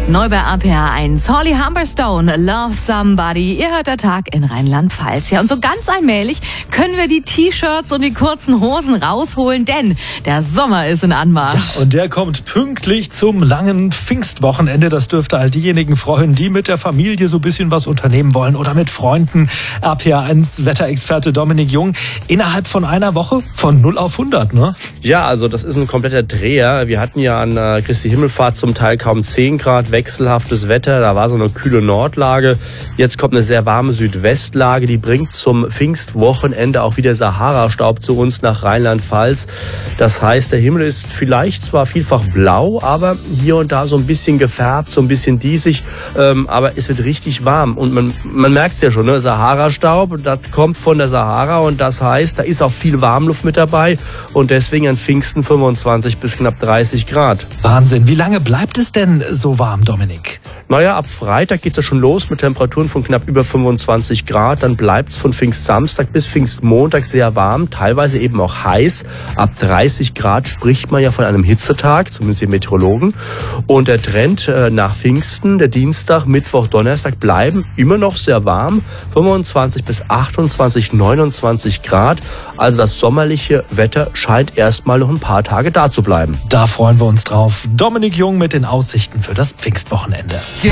Neu bei APA 1. Holly Humberstone, Love Somebody. Ihr hört der Tag in Rheinland-Pfalz. Ja, und so ganz allmählich können wir die T-Shirts und die kurzen Hosen rausholen, denn der Sommer ist in Anmarsch. Ja, und der kommt pünktlich zum langen Pfingstwochenende. Das dürfte all diejenigen freuen, die mit der Familie so ein bisschen was unternehmen wollen oder mit Freunden. APA 1 Wetterexperte Dominik Jung. Innerhalb von einer Woche von 0 auf 100, ne? Ja, also das ist ein kompletter Dreher. Wir hatten ja an Christi Himmelfahrt zum Teil kaum 10 Grad, wechselhaftes Wetter. Da war so eine kühle Nordlage. Jetzt kommt eine sehr warme Südwestlage. Die bringt zum Pfingstwochenende auch wieder Sahara-Staub zu uns nach Rheinland-Pfalz. Das heißt, der Himmel ist vielleicht zwar vielfach blau, aber hier und da so ein bisschen gefärbt, so ein bisschen diesig. Aber es wird richtig warm. Und man merkt es ja schon, ne? Sahara-Staub, das kommt von der Sahara. Und das heißt, da ist auch viel Warmluft mit dabei. Und deswegen an Pfingsten 25 bis knapp 30 Grad. Wahnsinn. Wie lange bleibt es denn so warm, Dominik? Naja, ab Freitag geht es schon los mit Temperaturen von knapp über 25 Grad. Dann bleibt es von Pfingstsamstag bis Pfingstmontag sehr warm, teilweise eben auch heiß. Ab 30 Grad spricht man ja von einem Hitzetag, zumindest die Meteorologen. Und der Trend nach Pfingsten, der Dienstag, Mittwoch, Donnerstag, bleiben immer noch sehr warm. 25 bis 28, 29 Grad. Also das sommerliche Wetter scheint erstmal noch ein paar Tage da zu bleiben. Da freuen wir uns drauf. Dominik Jung mit den Aussichten für das Pfingstwochenende.